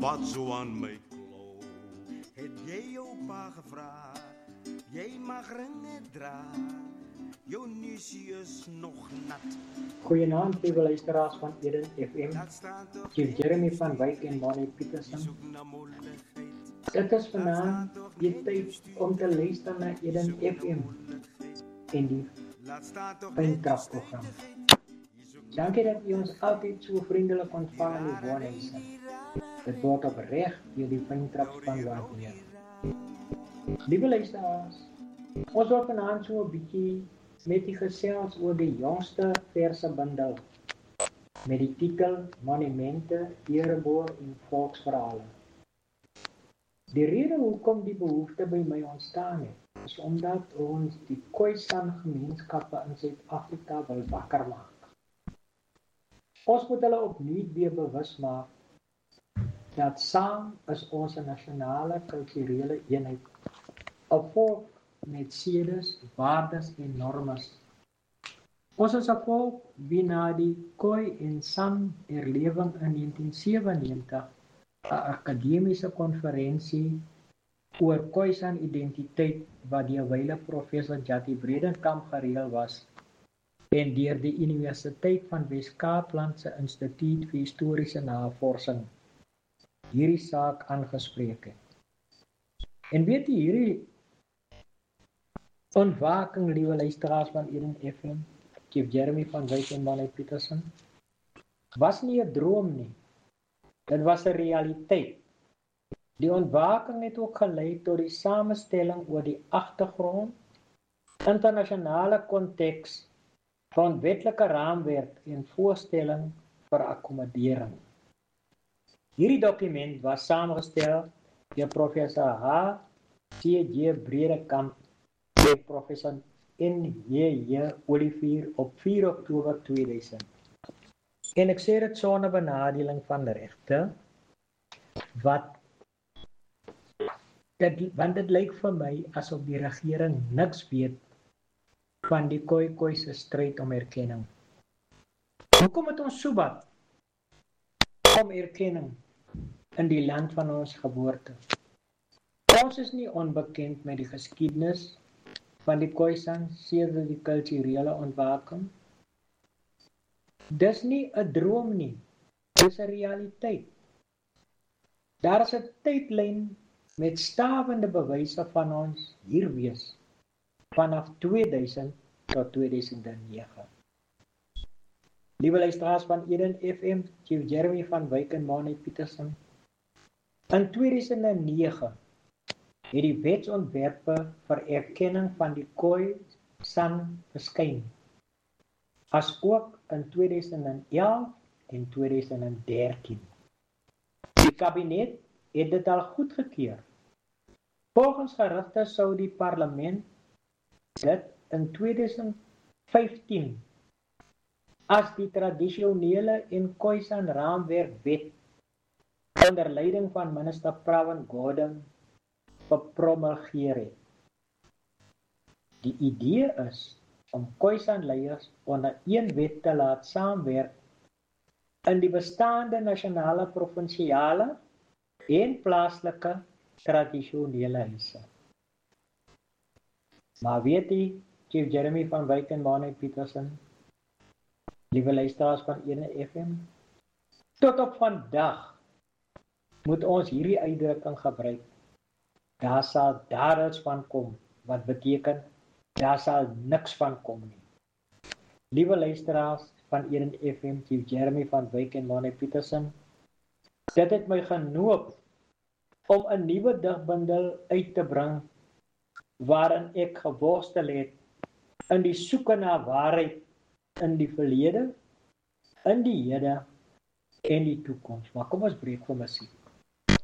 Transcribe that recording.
wat zo aan my klou. Het jy jou pa gevra, jy mag ringe dra, jou neusie is nog nat. Goeienaand, lieve luisteraars van Eden FM. Chief Jeremy van Wyk en Bonnie Petersen. Dit is vanaand die tyd om te luister na Eden FM en die Fyntrap-program. Dankie dat u ons altyd so vriendelik ontvang in die woonhuise. Dit word opreg deur die Fyntrap-span waardeer. Lieve luisteraars, ons wil vanaand so 'n bietjie met die gesels oor die jongste verse bundel met die titel Monumente, Ereboor en Volksverhale. Die rede hoekom die behoefte by my ontstaan het, is omdat ons die Khoisan gemeenskappe in Suid-Afrika wil wakker maak. Ons moet hulle opnuut weer bewus maak dat saam is ons 'n nasionale kulturele eenheid, 'n volk met sedes, waardes en normes. Ons is 'n volk wie na die Khoi en San herlewing in 1997 'n akademiese konferensie oor Khoisan identiteit wat deur wyle professor Jati Bredenkamp gereël was en deur die Universiteit van Wes-Kaapland se Instituut vir Historiese Navorsing hierdie saak aangespreek het. En weet jy, hierdie ontwaking, liewe luisteraars van Eden FM, Chief Jeremy van Wyk en Bonnie Petersen, was nie 'n droom nie. Dit was 'n realiteit. Die ontwaking het ook gelei tot die samestelling oor die agtergrond, internasionale konteks, grondwetlike raamwerk en voorstelling vir akkommodering. Hierdie dokument was saamgestel deur professor H.C.J. Bredenkamp en professor N.J. Olivier op 4 Oktober 2000. En ek sê dit sonder benadeling van regte, want dit lyk vir my asof die regering niks weet van die Khoi se stryd om erkenning. Hoekom het ons so wat om erkenning in die land van ons geboorte? Ons is nie onbekend met die geskiedenis van die Khoisan sedert die kulturele ontwaking. Dis nie 'n droom nie, dis 'n realiteit. Daar is 'n tydlyn met stawende bewyse van ons hier wees vanaf 2000 tot 2009. Liewe luisteraars van Eden FM, Chief Jeremy van Wyk en Bonnie Petersen. In 2009 het die wetsontwerpe vir erkenning van die Khoisan verskyn, asook in 2011 en 2013. Die kabinet het dit al goedgekeur. Volgens gerugte sou die parlement dit in 2015 as die tradisionele en Khoisan raamwerk wet onder leiding van minister Pravin Gordhan gepromulgeer het. Die idee is om Khoisan leiers onder een wet te laat saamwerk in die bestaande nasionale, provinsiale en plaaslike tradisionele huise. Maar weet jy, Chief Jeremy van Wyk en Bonnie Petersen, liewe luisteraars van Eden FM, tot op vandag moet ons hierdie uitdrukking gebruik. Daar sal dadels van kom, wat beteken, daar sal niks van kom nie. Liewe luisteraars van Eden FM, Chief Jeremy van Wyk en Bonnie Petersen, dit het my genoop om 'n nuwe digbundel uit te bring, waarin ek geworstel het in die soeke na waarheid in die verlede, in die hede en die toekoms. Maar kom ons breek vir musiek.